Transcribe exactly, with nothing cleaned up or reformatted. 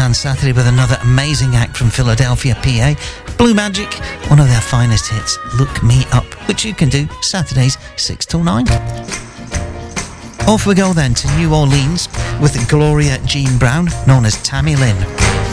Dance Saturday with another amazing act from Philadelphia, P A. Blue Magic, one of their finest hits, Look Me Up, which you can do Saturdays six till nine. Off we go then to New Orleans with Gloria Jean Brown, known as Tammy Lynn.